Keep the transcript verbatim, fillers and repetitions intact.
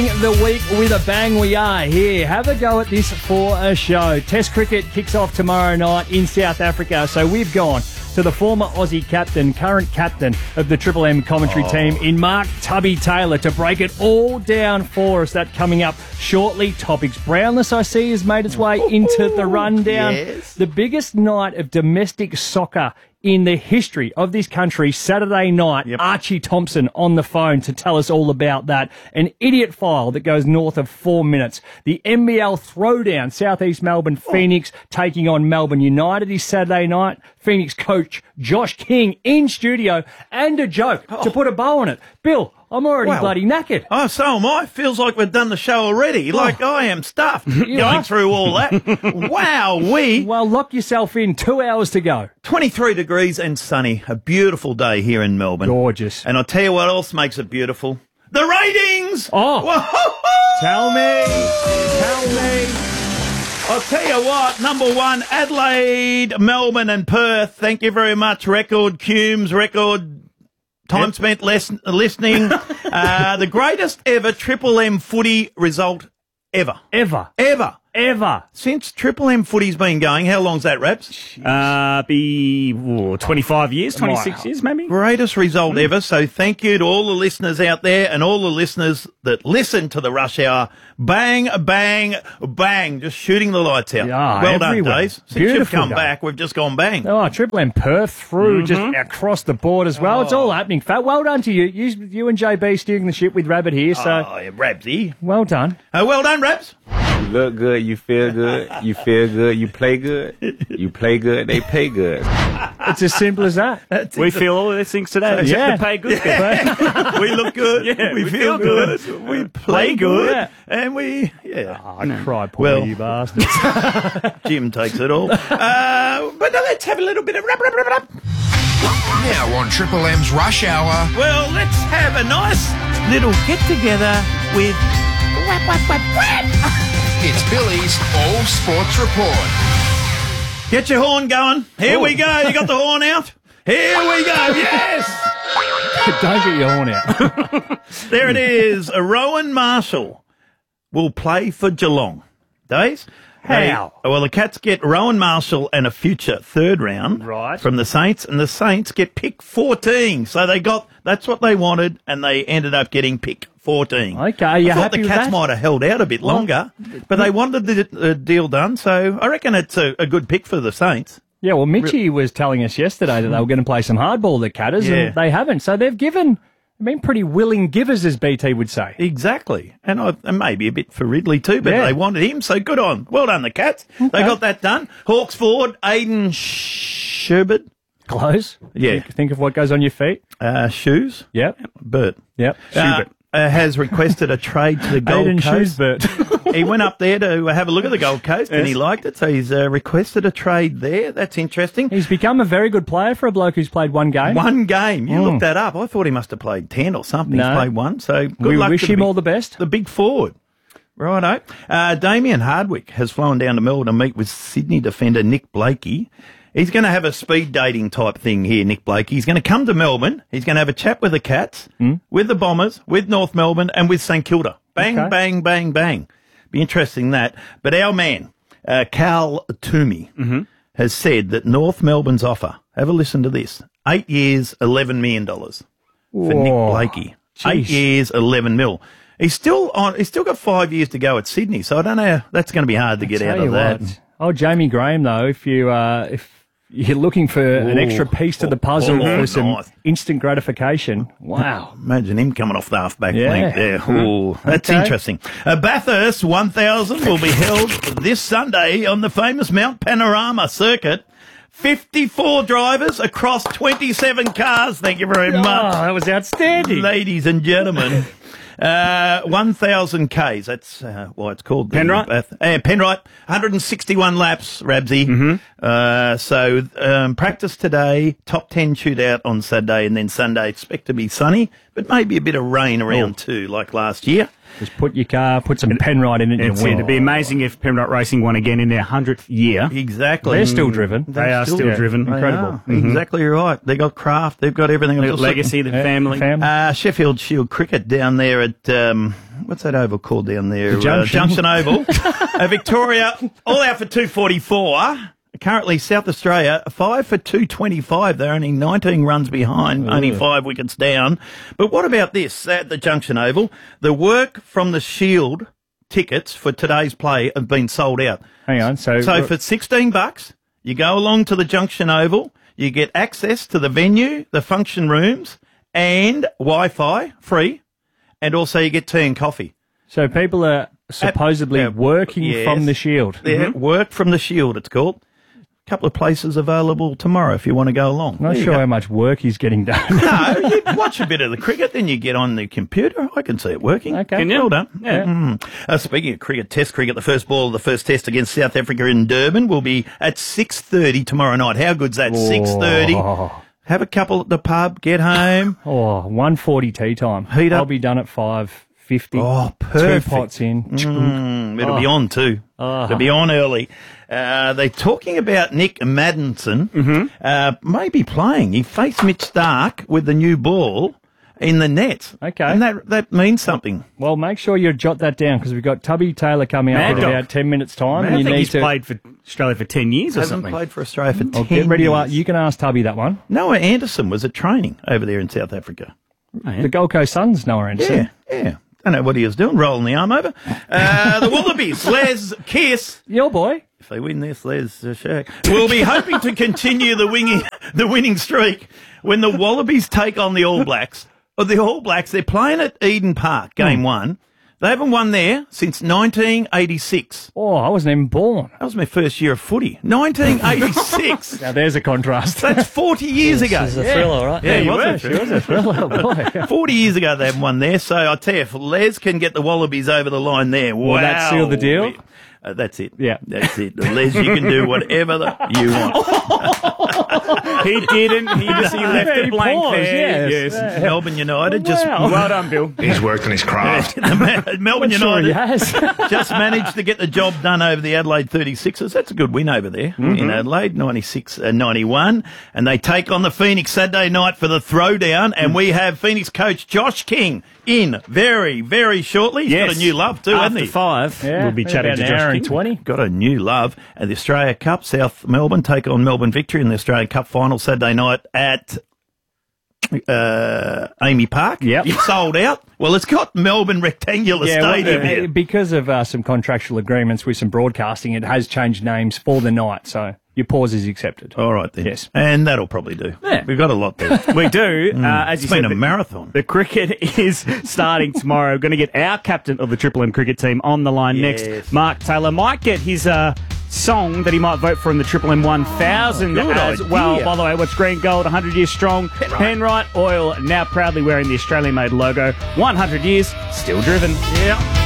The week with a bang we are here. Have a go at this for a show. Test cricket kicks off tomorrow night in South Africa, so we've gone to the former Aussie captain, current captain of the Triple M commentary oh. team in Mark Tubby Taylor to break it all down for us. That coming up shortly. Topics Brownless, I see, has made its way into the rundown. Yes. The biggest night of domestic soccer in the history of this country, Saturday night, yep. Archie Thompson on the phone to tell us all about that. An idiot file that goes north of four minutes. The N B L throwdown, South East Melbourne Phoenix taking on Melbourne United is Saturday night. Phoenix coach Josh King in studio, and a joke oh. to put a bow on it. Bill, I'm already well, bloody knackered. Oh, so am I. Feels like we've done the show already. Oh. Like I am stuffed going are. through all that. Wow, we. Well, lock yourself in. Two hours to go. twenty-three degrees and sunny. A beautiful day here in Melbourne. Gorgeous. And I'll tell you what else makes it beautiful. The ratings! Oh. Whoa. Tell me. Tell me. I'll tell you what, number one, Adelaide, Melbourne and Perth. Thank you very much. Record, Cumes, record, time yep. spent les- listening. uh, the greatest ever Triple M footy result ever. Ever. Ever. Ever. Since Triple M footy's been going, how long's that, Raps? Uh, be oh, twenty-five years, twenty-six wow. years maybe. Greatest result mm. ever. So thank you to all the listeners out there and all the listeners that listen to the Rush Hour. Bang, bang, bang. Just shooting the lights out. Yeah, well everywhere. done, Days. Since Beautiful you've come day. back, we've just gone bang. Oh, Triple M Perth through, mm-hmm. just across the board as well. Oh. It's all happening. Fat. Well done to you. you. You and J B steering the ship with Rabbit here. So, oh, yeah, Rabsy. Well done. Uh, well done, Rabs. You look good, you feel good, you feel good, you play good, you play good, they pay good. It's as simple as that. That's we feel all of these things today. So, yeah, yeah. to pay good. Yeah. We look good. Yeah, we, we feel, feel good. good. We play good. Yeah. And we, yeah. Oh, I no. cry, poor well, you bastards. Jim takes it all. Uh, but now let's have a little bit of rap, rap, rap, rap. Now on Triple M's Rush Hour. Well, let's have a nice little get-together with whap, whap, whap, whap. It's Billy's All Sports Report. Get your horn going. Here oh. we go. You got the horn out? Here we go. Yes. Don't get your horn out. There it is. A Rowan Marshall will play for Geelong. Days? How? They, well, the Cats get Rowan Marshall and a future third round right. from the Saints, and the Saints get pick fourteen. So they got, that's what they wanted, and they ended up getting pick fourteen. Okay, are you I thought happy the with Cats that? might have held out a bit well, longer, but they wanted the, the deal done, so I reckon it's a, a good pick for the Saints. Yeah, well, Mitchie was telling us yesterday that they were going to play some hardball, the Catters, yeah. and they haven't. So they've given, I mean, pretty willing givers, as B T would say. Exactly. And, I, and maybe a bit for Ridley too, but yeah. they wanted him, so good on. Well done, the Cats. Okay. They got that done. Hawks forward, Aiden Sherbert. Close. Yeah. Think, think of what goes on your feet. Uh, shoes. Yep. Bert. Yep. Uh, uh, has requested a trade to the Gold Aiden Coast. Shoesbert. He went up there to have a look at the Gold Coast, yes. and he liked it, so he's uh, requested a trade there. That's interesting. He's become a very good player for a bloke who's played one game. One game. You mm. looked that up. I thought he must have played ten or something. No. He's played one, so good we luck wish to him the, all the best. The big forward. Righto. Uh, Damien Hardwick has flown down to Melbourne to meet with Sydney defender Nick Blakey. He's going to have a speed dating type thing here, Nick Blakey. He's going to come to Melbourne. He's going to have a chat with the Cats, mm. with the Bombers, with North Melbourne, and with St Kilda. Bang, okay. bang, bang, bang. Be interesting that. But our man, uh, Cal Toomey, mm-hmm. has said that North Melbourne's offer, have a listen to this, eight years, eleven million dollars for Whoa. Nick Blakey. Jeez. Eight years, eleven mil. He's still on. He's still got five years to go at Sydney, so I don't know. That's going to be hard to I'll get out of that. What. Oh, Jamie Graham, though, if you uh, if you're looking for Ooh. an extra piece to the puzzle oh, for some nice. instant gratification, wow! Imagine him coming off the half-back yeah. flank there. Ooh, that's okay. interesting. Uh, Bathurst one thousand will be held this Sunday on the famous Mount Panorama circuit. fifty-four drivers across twenty-seven cars. Thank you very oh, much. That was outstanding. Ladies and gentlemen. Uh, one thousand Ks. That's uh, why it's called Penrite. Bath- uh, Penrite. one hundred sixty-one laps, Rabsy. Mm-hmm. Uh, so um, practice today, top ten shootout on Saturday, and then Sunday expect to be sunny, but maybe a bit of rain around oh. too, like last year. Just put your car, put some Penrite in it, and It's you win. It'd be amazing if Penrite Racing won again in their hundredth year. Exactly. They're still driven. They are still yeah. driven. They Incredible. are. Exactly right. They got craft. They've got everything. They've I'm got just legacy, the Yeah, family. fam- Uh, Sheffield Shield Cricket down there at, um, what's that oval called down there? The Junction. Uh, Junction Oval. uh, Victoria, all out for two forty-four. Currently, South Australia, five for two twenty-five. They're only nineteen runs behind, only five wickets down. But what about this at the Junction Oval? The work from the Shield tickets for today's play have been sold out. Hang on. So, So for sixteen bucks, you go along to the Junction Oval, you get access to the venue, the function rooms, and Wi-Fi free, and also you get tea and coffee. so people are supposedly yeah, working yes. from the Shield. Yeah, work from the Shield, it's called. A couple of places available tomorrow if you want to go along. Not There you sure go. how much work he's getting done. No, you watch a bit of the cricket, then you get on the computer. I can see it working. Okay. Can you? Well done. Yeah. Mm. Uh, speaking of cricket, Test cricket, the first ball of the first Test against South Africa in Durban will be at six thirty tomorrow night. How good's that? six thirty. Oh, Have a couple at the pub, get home. oh, one forty tea time. Heat up. I'll be done at five fifty. Oh, perfect. Two pots in. Mm, it'll be Oh. on too. Oh. It'll be on early. Uh, they're talking about Nick Maddinson Mm-hmm. uh, maybe playing. He faced Mitch Stark with the new ball in the net. Okay. And that that means something. Well, make sure you jot that down because we've got Tubby Taylor coming up Mad in Dog. about ten minutes' time. I and you think need he's to played for Australia for ten years or Hasn't something. played for Australia for I'll ten get ready to years. ask. You can ask Tubby that one. Noah Anderson was at training over there in South Africa. The Gold Coast Suns, Noah Anderson. Yeah, yeah. Don't know what he was doing, rolling the arm over. Uh, the Wallabies, Les Kiss. Your boy. If they win this, Les uh, Shaq will be hoping to continue the winging, the winning streak when the Wallabies take on the All Blacks. Or the All Blacks, they're playing at Eden Park, game one. They haven't won there since nineteen eighty-six. Oh, I wasn't even born. That was my first year of footy. nineteen eighty-six. Now, there's a contrast. That's forty years ago. This is a thriller, right? Yeah, you was were. it? She was a thriller, boy. forty years ago they haven't won there, so I tell you, if Les can get the Wallabies over the line there, wow. Will that seal the deal? We- Uh, that's it. Yeah. That's it. Les, you can do whatever the, you want. He didn't. He just he left He it blank paused, there. yes. Yes. Melbourne United just Wow. Well done, Bill. He's worked on his craft. Melbourne I'm sure he United has. just managed to get the job done over the Adelaide thirty-sixers. That's a good win over there in Adelaide, ninety-six ninety-one. And they take on the Phoenix Saturday night for the throwdown. And we have Phoenix coach Josh King in very, very shortly. He's Yes. got a new love too, hasn't After he? five, Yeah, we'll be chatting about to an Josh hour and King. twenty. Got a new love. And the Australia Cup, South Melbourne take on Melbourne Victory in the Australian Cup final Saturday night at uh, Amy Park. Yep. It's sold out. Well, it's got Melbourne Rectangular Yeah, well, Stadium uh, here. because of uh, some contractual agreements with some broadcasting, it has changed names for the night. So your pause is accepted. All right then. Yes. And that'll probably do. Yeah. We've got a lot there. We do. Uh, as you It's been said, a the- marathon. The cricket is starting tomorrow. We're going to get our captain of the Triple M cricket team on the line Yes. next. Mark Taylor might get his uh, song that he might vote for in the Triple M one thousand Good as idea. well. By the way, what's Green Gold, one hundred years strong. Penrite Oil now proudly wearing the Australian-made logo. one hundred years, still driven. Yeah.